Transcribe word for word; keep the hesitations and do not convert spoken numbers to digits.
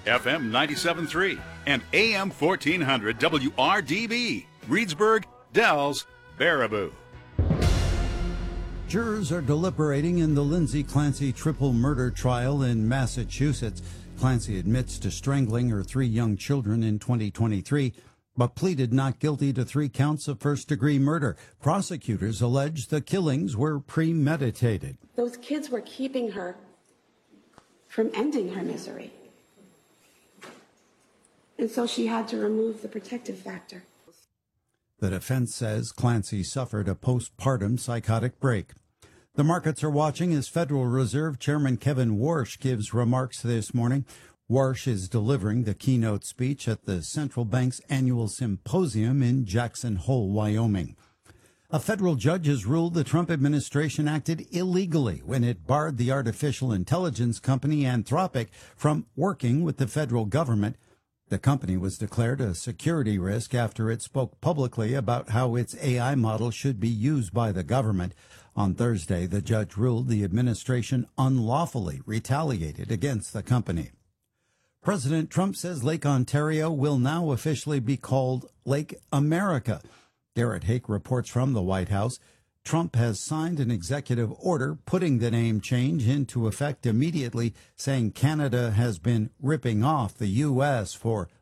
F M ninety-seven point three, and A M fourteen hundred W R D B. Reedsburg, Dells, Baraboo. Jurors are deliberating in the Lindsay Clancy triple murder trial in Massachusetts. Clancy admits to strangling her three young children in twenty twenty-three, but pleaded not guilty to three counts of first-degree murder. Prosecutors allege the killings were premeditated. Those kids were keeping her from ending her misery. And so she had to remove the protective factor. The defense says Clancy suffered a postpartum psychotic break. The markets are watching as Federal Reserve Chairman Kevin Warsh gives remarks this morning. Warsh is delivering the keynote speech at the central bank's annual symposium in Jackson Hole, Wyoming. A federal judge has ruled the Trump administration acted illegally when it barred the artificial intelligence company Anthropic from working with the federal government. The company was declared a security risk after it spoke publicly about how its A I model should be used by the government. On Thursday, the judge ruled the administration unlawfully retaliated against the company. President Trump says Lake Ontario will now officially be called Lake America. Garrett Hake reports from the White House. Trump has signed an executive order putting the name change into effect immediately, saying Canada has been ripping off the U S for